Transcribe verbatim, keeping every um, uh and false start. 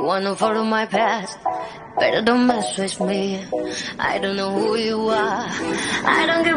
wanna follow my past, better don't mess with me. I don't know who you are, I don't